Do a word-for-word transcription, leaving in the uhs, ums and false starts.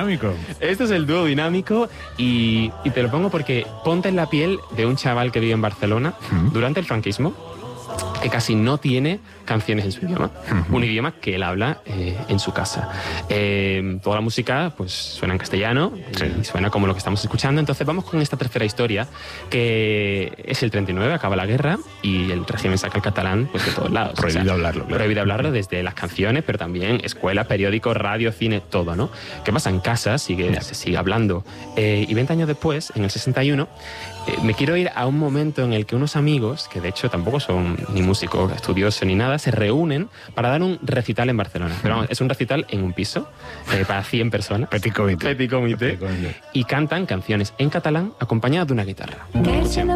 dinámico. Este es el dúo dinámico y, y te lo pongo porque ponte en la piel de un chaval que vive en Barcelona uh-huh. durante el franquismo, que casi no tiene canciones en su idioma, uh-huh. un idioma que él habla eh, en su casa. Eh, toda la música pues suena en castellano, sí. y suena como lo que estamos escuchando. Entonces vamos con esta tercera historia, que es el treinta y nueve, acaba la guerra y el régimen saca el catalán pues de todos lados. Prohibido o sea, hablarlo. Claro. Prohibido hablarlo desde las canciones, pero también escuela, periódico, radio, cine, todo, ¿no? ¿Qué pasa? En casa sigue, yeah. se sigue hablando. Eh, y veinte años después, en el sesenta y uno, eh, me quiero ir a un momento en el que unos amigos, que de hecho tampoco son ni músicos estudiosos ni nada, se reúnen para dar un recital en Barcelona. Pero vamos, es un recital en un piso eh, para cien personas. Petit comité. Petit comité. Petit comité. Y cantan canciones en catalán acompañadas de una guitarra. Que